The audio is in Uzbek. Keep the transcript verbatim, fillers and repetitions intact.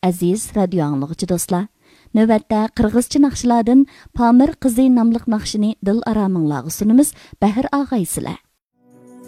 aziz radio anglagıcı dostlar. Növbətdə qırğızcha naqşlardan Pamir qizi nomli naqshini dil araminglarga sunamiz. Bahir og'aysizlar.